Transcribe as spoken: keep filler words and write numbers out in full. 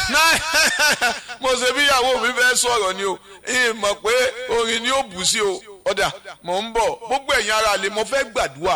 mo ṣe bí ìyàwó mi fẹ́ sọ̀rọ̀ ni o ìmọ̀ pé orin ni ó bù sí o ọ̀dà mò ń bọ̀ gbogbo ẹ̀yin ará lè mo fẹ́ gbàdúrà